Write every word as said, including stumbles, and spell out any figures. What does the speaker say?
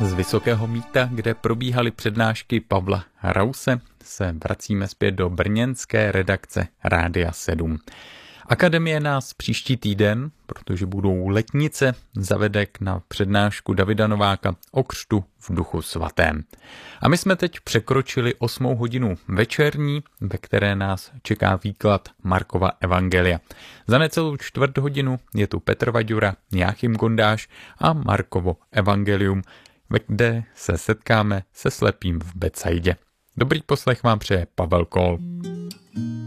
Z Vysokého Mýta, kde probíhaly přednášky Pavla Rause, se vracíme zpět do brněnské redakce Rádia sedm. Akademie nás příští týden, protože budou letnice, zavede na přednášku Davida Nováka o křtu v Duchu svatém. A my jsme teď překročili osmou hodinu večerní, ve které nás čeká výklad Markova evangelia. Za necelou čtvrt hodinu je tu Petr Vaďura, Jáchym Gondáš a Markovo evangelium, kde se setkáme se slepým v Betsaidě. Dobrý poslech vám přeje Pavel Kol.